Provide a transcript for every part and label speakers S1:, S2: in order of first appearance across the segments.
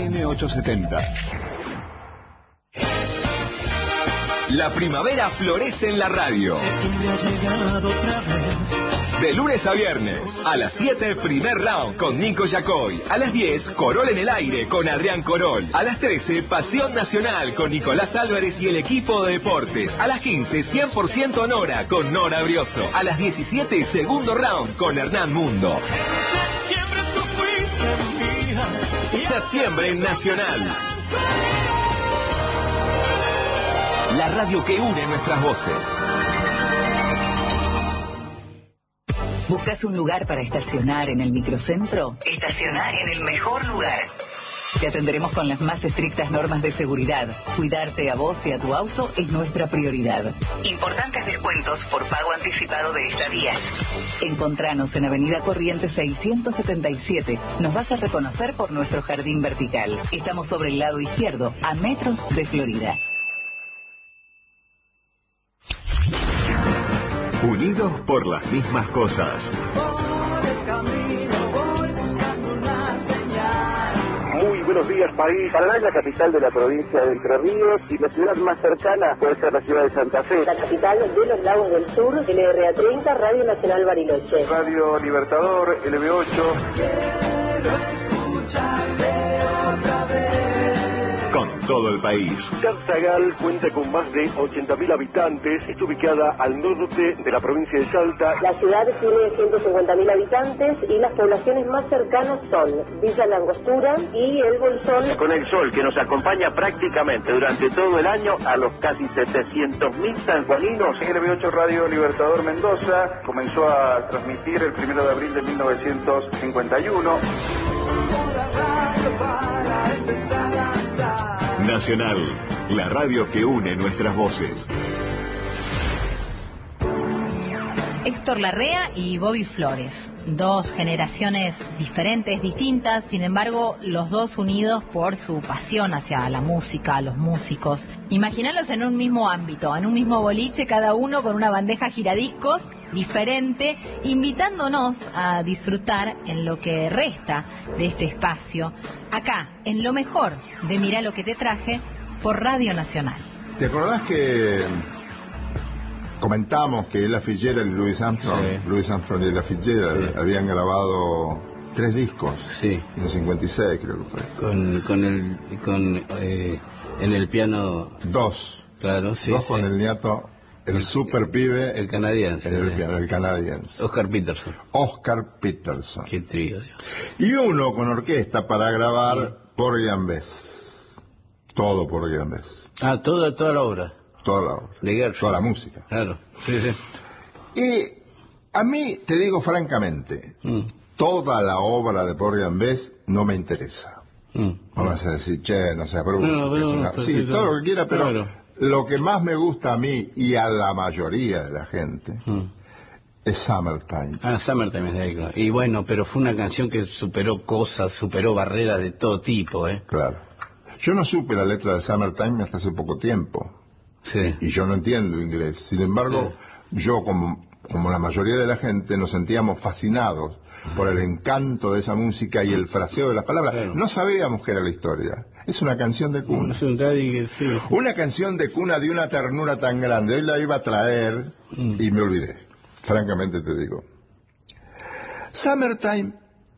S1: AM870. La primavera florece en la radio.
S2: Septiembre ha llegado otra vez.
S1: De lunes a viernes, a las 7, primer round con Nico Yacoy. A las 10, Corol en el aire con Adrián Corol. A las 13, Pasión Nacional con Nicolás Álvarez y el equipo de deportes. A las 15, 100% Nora con Nora Brioso. A las 17, segundo round con Hernán Mundo.
S2: En septiembre tú fuiste mía.
S1: Septiembre Nacional. La radio que une nuestras voces.
S3: ¿Buscas un lugar para estacionar en el microcentro? Estaciona en el mejor lugar. Te atenderemos con las más estrictas normas de seguridad. Cuidarte a vos y a tu auto es nuestra prioridad. Importantes descuentos por pago anticipado de estadías. Encontranos en Avenida Corrientes 677. Nos vas a reconocer por nuestro jardín vertical. Estamos sobre el lado izquierdo, a metros de Florida.
S1: Unidos por las mismas cosas.
S2: Por el camino voy buscando una señal.
S4: Muy buenos días, país. Paraná es la capital de la provincia de Entre Ríos y la ciudad más cercana puede ser la ciudad de Santa Fe.
S5: La capital de los Lagos del Sur, LRA30, Radio Nacional Bariloche.
S4: Radio Libertador, LB8.
S2: Quiero escucharte otra vez.
S1: Con todo el país.
S4: Capsagal cuenta con más de 80.000 habitantes. Está ubicada al norte de la provincia de Salta.
S5: La ciudad tiene 150.000 habitantes y las poblaciones más cercanas son Villa Langostura y El Bolsón.
S4: Con el sol que nos acompaña prácticamente durante todo el año a los casi 700.000 sanjuaninos. LB8 Radio Libertador Mendoza comenzó a transmitir el 1 de abril de 1951.
S2: Para empezar a andar.
S1: Nacional, la radio que une nuestras voces.
S6: Héctor Larrea y Bobby Flores, dos generaciones diferentes, distintas, sin embargo, los dos unidos por su pasión hacia la música, los músicos. Imagínalos en un mismo ámbito, en un mismo boliche, cada uno con una bandeja giradiscos diferente, invitándonos a disfrutar en lo que resta de este espacio, acá, en lo mejor de Mirá lo que te traje, por Radio Nacional.
S7: ¿Te acordás que comentamos que Ella Fitzgerald y Louis Armstrong,
S8: Sí.
S7: Louis Armstrong y Ella Fitzgerald
S8: Sí.
S7: habían grabado 3 discos?
S8: Sí.
S7: En el 56 creo que fue.
S8: En el piano,
S7: 2.
S8: claro, sí.
S7: 2 con
S8: sí.
S7: el niato, el super pibe,
S8: El canadiense.
S7: en el piano, el canadiense.
S8: Oscar Peterson.
S7: Oscar Peterson.
S8: Qué trío, Dios.
S7: Y uno con orquesta para grabar Porgy and Bess. Todo Porgy and Bess.
S8: Ah, toda la obra.
S7: Toda la obra.
S8: De Gershwin.
S7: Toda la música.
S8: Claro, sí, sí.
S7: Y a mí, te digo francamente, toda la obra de Porgy and Bess no me interesa. No vas a decir, che, no seas bruto.
S8: No,
S7: que es una-
S8: pero
S7: sí,
S8: sí,
S7: todo lo que quiera, pero
S8: claro.
S7: lo que más me gusta a mí y a la mayoría de la gente es Summertime.
S8: Ah, Summertime es de ahí, claro. Y bueno, pero fue una canción que superó cosas, superó barreras de todo tipo, ¿eh?
S7: Claro. Yo no supe la letra de Summertime hasta hace poco tiempo.
S8: Sí.
S7: Y yo no entiendo inglés. Sin embargo, yo como la mayoría de la gente nos sentíamos fascinados por el encanto de esa música y el fraseo de las palabras.
S8: Claro.
S7: No sabíamos qué era la historia. Es una canción de cuna.
S8: Es un daddy que sí.
S7: Una canción de cuna de una ternura tan grande. Él la iba a traer y me olvidé. Francamente te digo. Summertime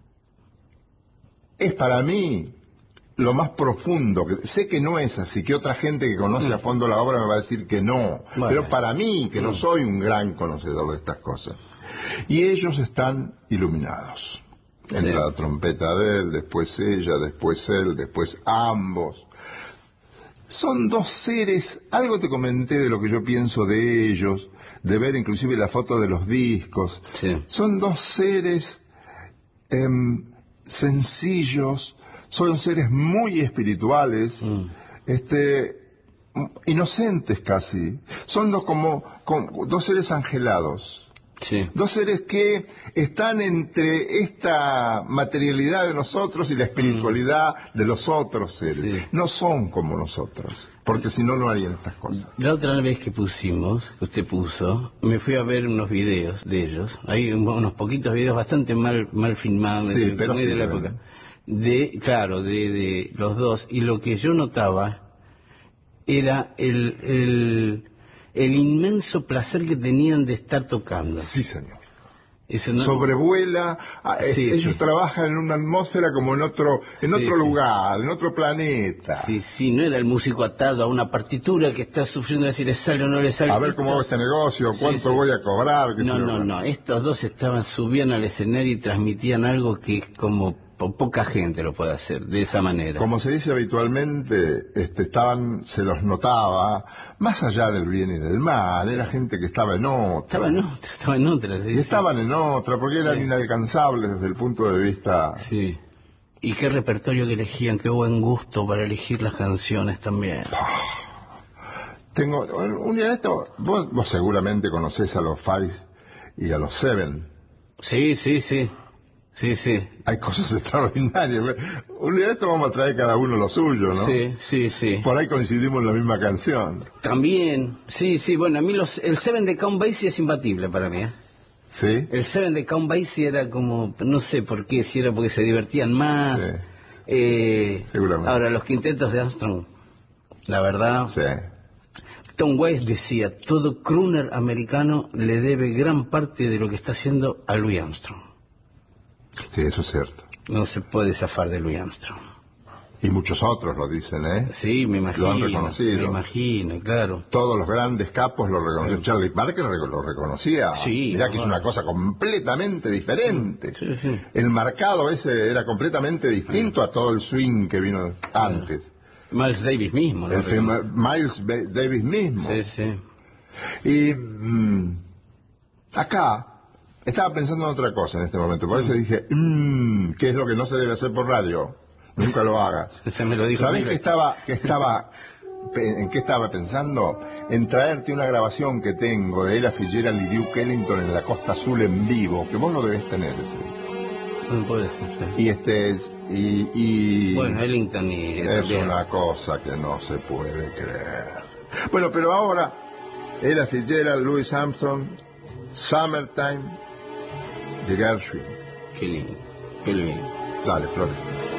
S7: es para mí lo más profundo. Sé que no es así, que otra gente que conoce a fondo la obra me va a decir que no.
S8: Bueno.
S7: Pero para mí, que no soy un gran conocedor de estas cosas. Y ellos están iluminados. Entra
S8: Sí.
S7: la trompeta de él, después ella, después él, después ambos. Son dos seres, algo te comenté de lo que yo pienso de ellos, de ver inclusive la foto de los discos.
S8: Sí.
S7: Son dos seres sencillos, son seres muy espirituales, inocentes casi. Son dos seres angelados.
S8: Sí.
S7: Dos seres que están entre esta materialidad de nosotros y la espiritualidad de los otros seres.
S8: Sí.
S7: No son como nosotros, porque si no, no harían estas cosas.
S8: La otra vez que usted puso, me fui a ver unos videos de ellos. Hay unos poquitos videos bastante mal filmados,
S7: Sí, pero
S8: muy
S7: sí,
S8: de la
S7: pero-
S8: época. de los dos, y lo que yo notaba era el inmenso placer que tenían de estar tocando.
S7: Sí, señor.
S8: Eso no...
S7: Sobrevuela,
S8: Sí,
S7: ellos
S8: sí.
S7: trabajan en una atmósfera como en otro
S8: Sí,
S7: lugar, en otro planeta.
S8: Sí, no era el músico atado a una partitura que está sufriendo de si le sale o no le sale.
S7: A ver cómo hago este negocio,
S8: Sí,
S7: cuánto
S8: sí.
S7: voy a cobrar.
S8: No, estos dos subían al escenario y transmitían algo que es como poca gente lo puede hacer, de esa manera.
S7: Como se dice habitualmente, se los notaba, más allá del bien y del mal, era gente que estaba en otra.
S8: Estaba en otra, sí.
S7: Y estaban en otra, porque eran inalcanzables desde el punto de vista...
S8: Sí. Y qué repertorio que elegían, qué buen gusto para elegir las canciones también.
S7: Tengo, un día de esto, vos seguramente conocés a los Five y a los Seven.
S8: Sí.
S7: Hay cosas extraordinarias. Un día de esto vamos a traer cada uno lo suyo, ¿no?
S8: Sí.
S7: Por ahí coincidimos en la misma canción.
S8: También, sí, bueno, a mí el Seven de Count Basie es imbatible para mí, ¿eh?
S7: ¿Sí?
S8: El Seven de Count Basie era como, no sé por qué, si era porque se divertían más.
S7: Sí. Seguramente.
S8: Ahora, los quintetos de Armstrong, la verdad...
S7: Sí.
S8: Tom Waits decía, todo crooner americano le debe gran parte de lo que está haciendo a Louis Armstrong.
S7: Sí, eso es cierto.
S8: No se puede zafar de Louis Armstrong.
S7: Y muchos otros lo dicen, ¿eh?
S8: Sí, me imagino.
S7: Lo han reconocido.
S8: Me imagino, claro.
S7: Todos los grandes capos lo reconocían. Charlie Parker lo reconocía.
S8: Sí.
S7: Mirá que es una cosa completamente diferente.
S8: Sí.
S7: El marcado ese era completamente distinto a todo el swing que vino antes.
S8: Miles Davis mismo, ¿no?
S7: Miles Davis mismo.
S8: Sí.
S7: Y acá estaba pensando en otra cosa en este momento. Por eso dije, ¿qué es lo que no se debe hacer por radio? Nunca lo hagas.
S8: Se me lo dijo.
S7: ¿Sabés en qué estaba pensando? En traerte una grabación que tengo de Ella Fitzgerald y Duke Ellington en la Costa Azul en vivo, que vos lo debés tener ese.
S8: No puede ser.
S7: Y
S8: bueno, Ellington y...
S7: es
S8: también.
S7: una cosa que no se puede creer. Bueno, pero ahora Ella Fitzgerald, Louis Armstrong, Summertime de Gershwin.
S8: Qué lindo.
S7: Dale, Flores.